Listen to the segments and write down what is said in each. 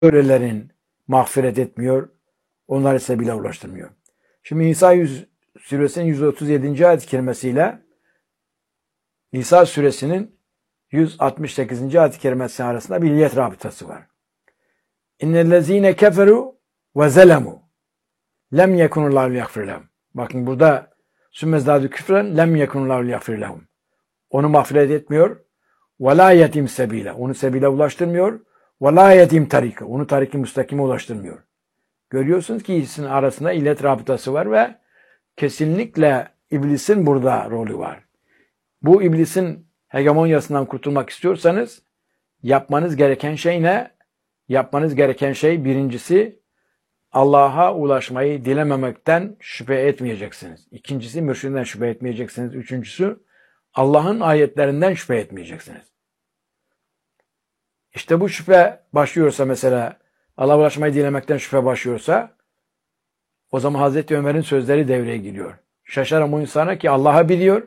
Böylelerin mağfiret etmiyor, onları sebile ulaştırmıyor. Şimdi Nisa suresinin 137. ayet-i kerimesiyle Nisa suresinin 168. ayet-i kerimesi arasında bir illet rabıtası var. İnnellezîne keferu ve zelemu lem yekunullahu yaghfir lehum. Bakın burada sümmezdâdü küfren lem yekunullahu yaghfir lehum. Onu mağfiret etmiyor. Ve la yetim sebile. Onu sebile ulaştırmıyor. Ve la yetim tarika. Onu tarik-i müstakime ulaştırmıyor. Görüyorsunuz ki ikisinin arasında illet rabıtası var ve kesinlikle iblisin burada rolü var. Bu iblisin hegemonyasından kurtulmak istiyorsanız yapmanız gereken şey ne? Yapmanız gereken şey birincisi Allah'a ulaşmayı dilememekten şüphe etmeyeceksiniz. İkincisi mürşidinden şüphe etmeyeceksiniz. Üçüncüsü Allah'ın ayetlerinden şüphe etmeyeceksiniz. İşte bu şüphe başlıyorsa mesela Allah'a ulaşmayı dilemekten şüphe başlıyorsa o zaman Hazreti Ömer'in sözleri devreye giriyor. Şaşarım o insana ki Allah'ı biliyor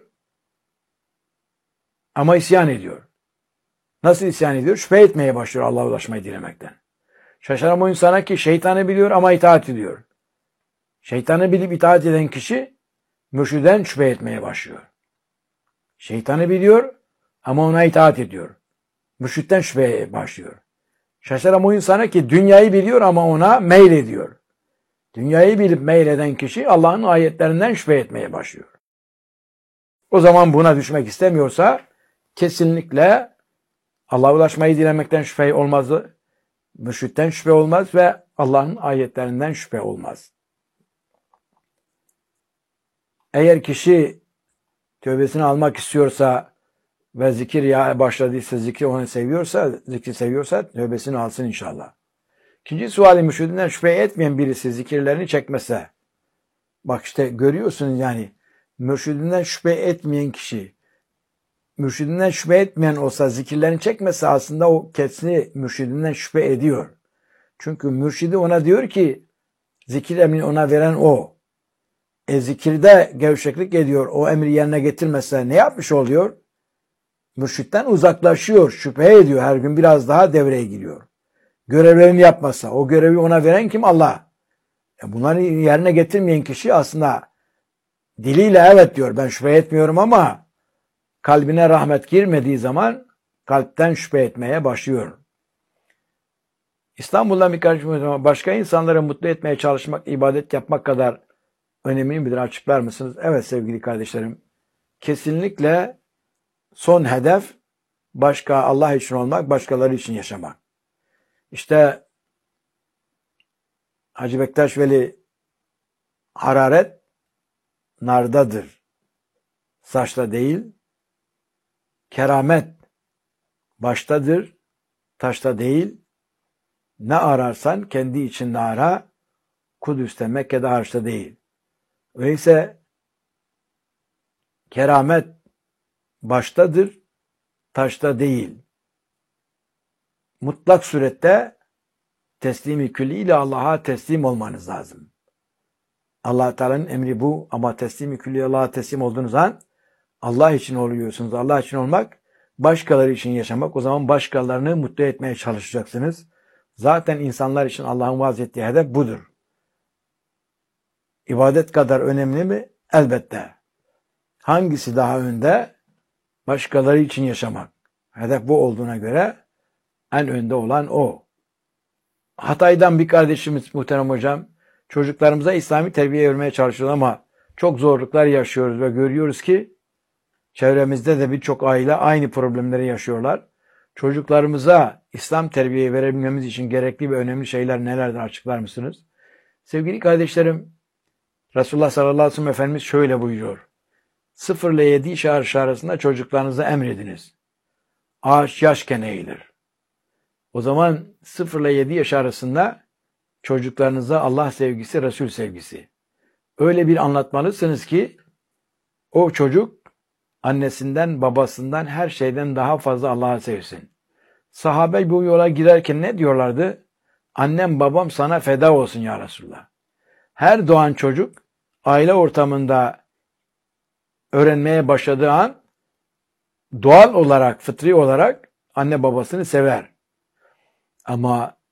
ama isyan ediyor. Nasıl isyan ediyor? Şüphe etmeye başlıyor Allah'a ulaşmayı dilemekten. Şaşarım o insana ki şeytanı biliyor ama itaat ediyor. Şeytanı bilip itaat eden kişi mürşiden şüphe etmeye başlıyor. Şeytanı biliyor ama ona itaat ediyor. Mürşitten şüpheye başlıyor. Şaşarım o insana ki dünyayı biliyor ama ona meylediyor. Dünyayı bilip meyleden kişi Allah'ın ayetlerinden şüphe etmeye başlıyor. O zaman buna düşmek istemiyorsa kesinlikle Allah'a ulaşmayı dilemekten şüphe olmaz, mürşitten şüphe olmaz ve Allah'ın ayetlerinden şüphe olmaz. Eğer kişi tövbesini almak istiyorsa ve zikir ya başladıysa, zikri onu seviyorsa, zikri seviyorsa tövbesini alsın inşallah. İkinci suali mürşidinden şüphe etmeyen birisi zikirlerini çekmese, bak işte görüyorsunuz yani mürşidinden şüphe etmeyen kişi, mürşidinden şüphe etmeyen olsa zikirlerini çekmese aslında o kendisi mürşidinden şüphe ediyor. Çünkü mürşidi ona diyor ki zikir emrini ona veren o. Zikirde gevşeklik ediyor. O emri yerine getirmezse ne yapmış oluyor? Mürşitten uzaklaşıyor, şüphe ediyor. Her gün biraz daha devreye giriyor. Görevlerini yapmasa, o görevi ona veren kim? Allah. Bunları yerine getirmeyen kişi aslında diliyle evet diyor. Ben şüphe etmiyorum ama kalbine rahmet girmediği zaman kalpten şüphe etmeye başlıyor. İstanbul'dan bir kardeşim başka insanları mutlu etmeye çalışmak, ibadet yapmak kadar önemli midir? Açıklar mısınız? Evet sevgili kardeşlerim. Kesinlikle son hedef başka Allah için olmak, başkaları için yaşamak. İşte Hacı Bektaş Veli hararet nardadır. Saçta değil. Keramet baştadır. Taşta değil. Ne ararsan kendi içinde ara. Kudüs'te, Mekke'de, Harç'ta değil. Öyleyse keramet baştadır. Taşta değil. Mutlak surette teslimi külliyle Allah'a teslim olmanız lazım. Allah Teala'nın emri bu ama teslimi külliyle Allah'a teslim olduğunuz an Allah için oluyorsunuz. Allah için olmak, başkaları için yaşamak. O zaman başkalarını mutlu etmeye çalışacaksınız. Zaten insanlar için Allah'ın vaaz ettiği hedef budur. İbadet kadar önemli mi? Elbette. Hangisi daha önde? Başkaları için yaşamak. Hedef bu olduğuna göre en önde olan o. Hatay'dan bir kardeşimiz muhterem hocam, çocuklarımıza İslami terbiye vermeye çalışıyoruz ama çok zorluklar yaşıyoruz ve görüyoruz ki çevremizde de birçok aile aynı problemleri yaşıyorlar. Çocuklarımıza İslam terbiyeyi verebilmemiz için gerekli ve önemli şeyler nelerdir açıklar mısınız? Sevgili kardeşlerim, Resulullah sallallahu aleyhi ve sellem Efendimiz şöyle buyuruyor. 0 ile 7 yaş arasında çocuklarınıza emrediniz. Ağaç yaşken eğilir. O zaman 0 ile 7 yaş arasında çocuklarınıza Allah sevgisi, Resul sevgisi. Öyle bir anlatmalısınız ki o çocuk annesinden, babasından, her şeyden daha fazla Allah'ı sevsin. Sahabe bu yola girerken ne diyorlardı? Annem babam sana feda olsun ya Resulullah. Her doğan çocuk aile ortamında öğrenmeye başladığı an doğal olarak, fıtri olarak anne babasını sever. Ama